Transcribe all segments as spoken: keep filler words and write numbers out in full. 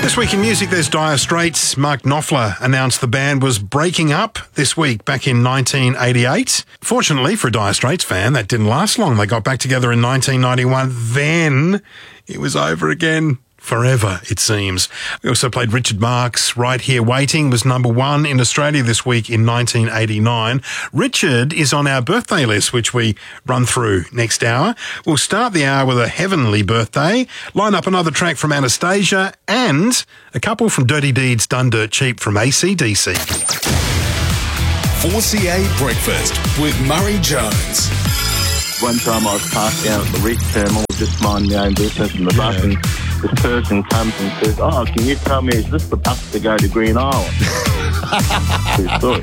This week in music, there's Dire Straits. Mark Knopfler announced the band was breaking up this week back in nineteen eighty-eight. Fortunately for a Dire Straits fan, that didn't last long. They got back together in nineteen ninety-one. Then it was over again. Forever, it seems. We also played Richard Marx. Right Here Waiting was number one in Australia this week in nineteen eighty-nine. Richard is on our birthday list, which we run through next hour. We'll start the hour with a heavenly birthday, line up another track from Anastasia, and a couple from Dirty Deeds Done Dirt Cheap from A C D C. four C A Breakfast with Murray Jones. One time I was passed down at the rec terminal, just minding my own business in the bus, and this person comes and says, "Oh, can you tell me, is this the bus to go to Green Island?" True story.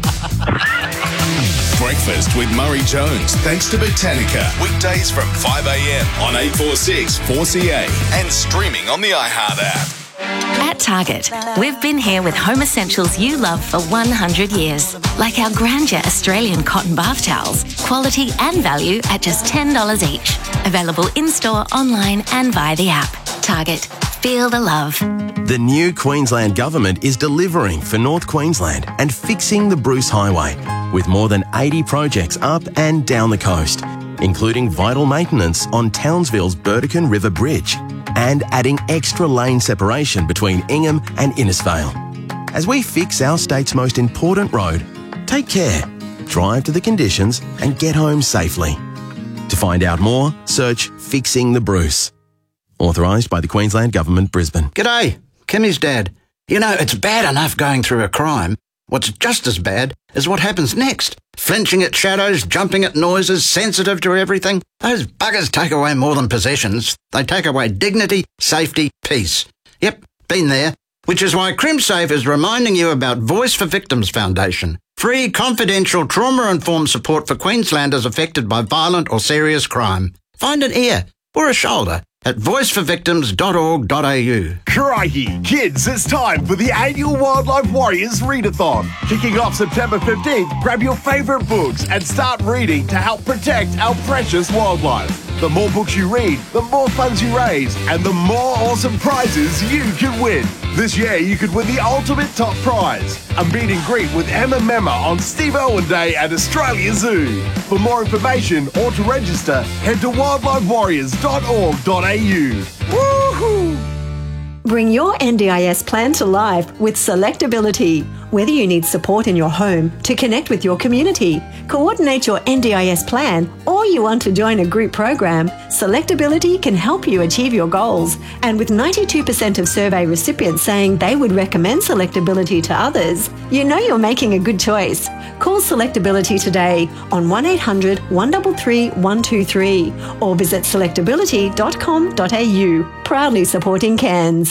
Breakfast with Murray Jones, thanks to Botanica. Weekdays from five a.m. on eight forty-six four C A and streaming on the iHeart app. At Target, we've been here with home essentials you love for one hundred years, like our Grandeur Australian cotton bath towels, quality and value at just ten dollars each. Available in-store, online and via the app. Target, feel the love. The new Queensland Government is delivering for North Queensland and fixing the Bruce Highway, with more than eighty projects up and down the coast, including vital maintenance on Townsville's Burdekin River Bridge, and adding extra lane separation between Ingham and Innisfail. As we fix our state's most important road, take care, drive to the conditions and get home safely. To find out more, search Fixing the Bruce. Authorised by the Queensland Government, Brisbane. G'day, Kimmy's dad. You know, it's bad enough going through a crime. What's just as bad is what happens next. Flinching at shadows, jumping at noises, sensitive to everything. Those buggers take away more than possessions. They take away dignity, safety, peace. Yep, been there. Which is why CrimSafe is reminding you about Voice for Victims Foundation. Free, confidential, trauma-informed support for Queenslanders affected by violent or serious crime. Find an ear or a shoulder at voice for victims dot org dot a u. Crikey, kids, it's time for the annual Wildlife Warriors Readathon. Kicking off September fifteenth, grab your favourite books and start reading to help protect our precious wildlife. The more books you read, the more funds you raise, and the more awesome prizes you can win. This year, you could win the ultimate top prize, a meet and greet with Emma Memma on Steve Irwin Day at Australia Zoo. For more information or to register, head to wildlife warriors dot org dot a u. Woohoo! Bring your N D I S plan to life with Selectability. Whether you need support in your home, to connect with your community, coordinate your N D I S plan, or you want to join a group program, Selectability can help you achieve your goals. And with ninety-two percent of survey recipients saying they would recommend Selectability to others, you know you're making a good choice. Call Selectability today on one eight hundred one three three one two three or visit selectability dot com dot a u. Proudly supporting Cairns.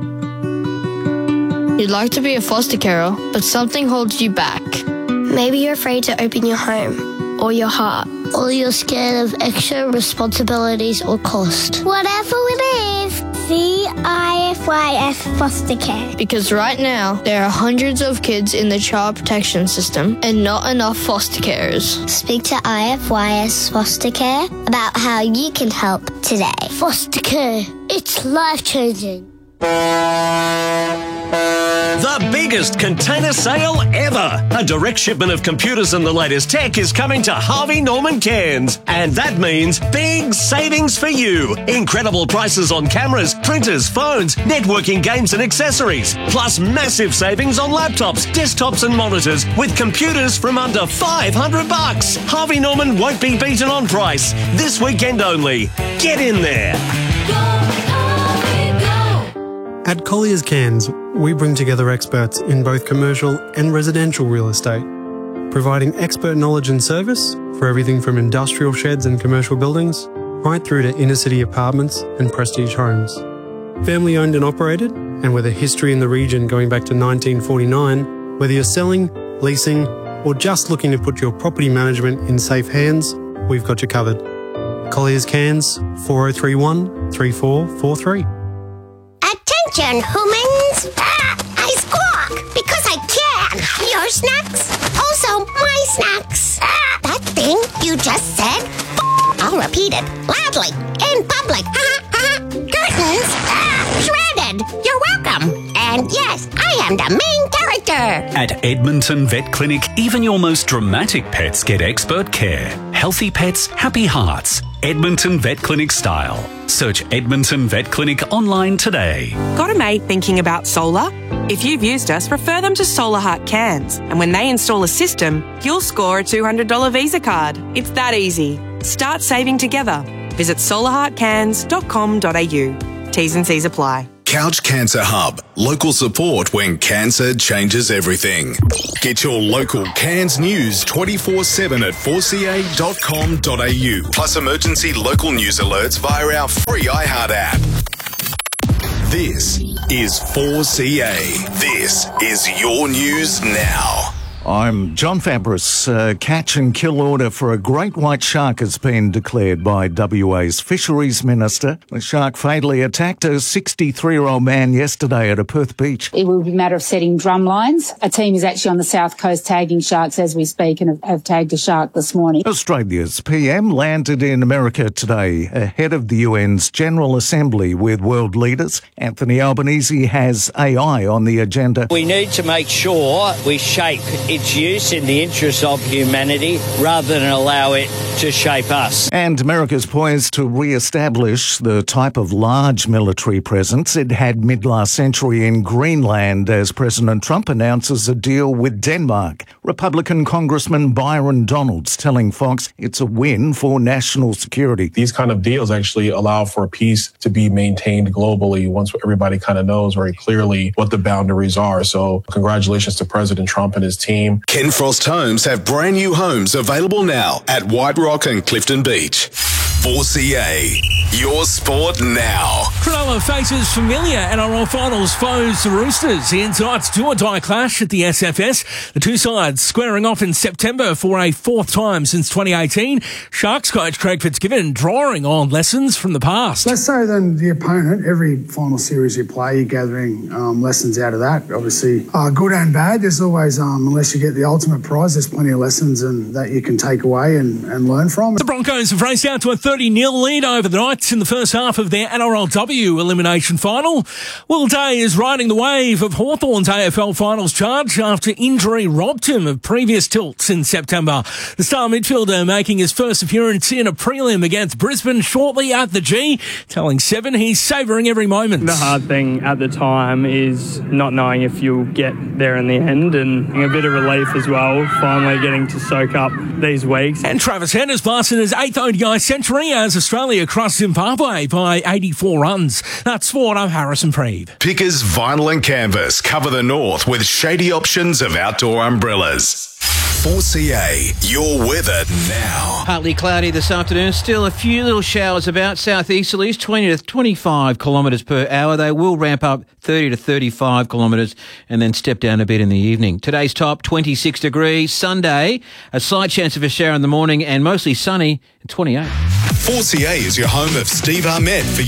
You'd like to be a foster carer, but something holds you back. Maybe you're afraid to open your home or your heart, or you're scared of extra responsibilities or cost. Whatever it is, C I F Y S Foster Care. Because right now, there are hundreds of kids in the child protection system and not enough foster carers. Speak to I F Y S Foster Care about how you can help today. Foster care, it's life-changing. The biggest container sale ever! A direct shipment of computers and the latest tech is coming to Harvey Norman Cairns. And that means big savings for you. Incredible prices on cameras, printers, phones, networking, games and accessories. Plus massive savings on laptops, desktops and monitors with computers from under five hundred bucks. Harvey Norman won't be beaten on price. This weekend only. Get in there. At Colliers Cairns, we bring together experts in both commercial and residential real estate, providing expert knowledge and service for everything from industrial sheds and commercial buildings right through to inner-city apartments and prestige homes. Family owned and operated, and with a history in the region going back to nineteen forty-nine, whether you're selling, leasing, or just looking to put your property management in safe hands, we've got you covered. Colliers Cairns, four oh three one, three four four three. Attention, humans! Ah, I squawk because I can. Your snacks? Also my snacks. Ah, that thing you just said? I'll repeat it loudly in public. Curtains ah, shredded. You're welcome. and a main character. At Edmonton Vet Clinic, even your most dramatic pets get expert care. Healthy pets, happy hearts. Edmonton Vet Clinic style. Search Edmonton Vet Clinic online today. Got a mate thinking about solar? If you've used us, refer them to Solar Heart Cairns. And when they install a system, you'll score a two hundred dollars Visa card. It's that easy. Start saving together. Visit solar heart cairns dot com dot a u. T's and C's apply. Couch Cancer Hub. Local support when cancer changes everything. Get your local Cairns news twenty-four seven at four c a dot com dot a u. Plus emergency local news alerts via our free iHeart app. This is four C A. This is your news now. I'm John Fabris. A catch and kill order for a great white shark has been declared by W A's Fisheries Minister. The shark fatally attacked a sixty-three-year-old man yesterday at a Perth beach. It will be a matter of setting drum lines. A team is actually on the south coast tagging sharks as we speak and have, have tagged a shark this morning. Australia's P M landed in America today ahead of the U N's General Assembly with world leaders. Anthony Albanese has A I on the agenda. We need to make sure we shape its use in the interest of humanity rather than allow it to shape us. And America's poised to re-establish the type of large military presence it had mid-last century in Greenland as President Trump announces a deal with Denmark. Republican Congressman Byron Donalds telling Fox it's a win for national security. These kind of deals actually allow for peace to be maintained globally once everybody kind of knows very clearly what the boundaries are. So congratulations to President Trump and his team. Ken Frost Homes have brand new homes available now at White Rock and Clifton Beach. four C A, your sport now. Cronulla faces familiar N R L Finals foes, the Roosters, in tonight's do-or-die clash at the S F S. The two sides squaring off in September for a fourth time since twenty eighteen. Sharks coach Craig Fitzgibbon drawing on lessons from the past. Less so than the opponent. Every final series you play, you're gathering um, lessons out of that. Obviously, uh, good and bad. There's always, um, unless you get the ultimate prize, there's plenty of lessons and that you can take away and, and learn from. The Broncos have raced out to a thirty nil lead over the Knights in the first half of their N R L W elimination final. Will Day is riding the wave of Hawthorn's A F L finals charge after injury robbed him of previous tilts in September. The star midfielder making his first appearance in a prelim against Brisbane shortly at the G, telling Seven he's savouring every moment. The hard thing at the time is not knowing if you'll get there in the end, and a bit of relief as well, finally getting to soak up these weeks. And Travis Head has blasted his eighth O D I century as Australia crushed Zimbabwe by eighty-four runs. That's sport. I'm Harrison Preeve. Pickers Vinyl and Canvas cover the north with shady options of outdoor umbrellas. four C A, your weather now. Partly cloudy this afternoon. Still a few little showers about southeasterlies, twenty to twenty-five kilometres per hour. They will ramp up thirty to thirty-five kilometres and then step down a bit in the evening. Today's top, twenty-six degrees. Sunday, a slight chance of a shower in the morning and mostly sunny at twenty-eight. four C A is your home of Steve Ahmed for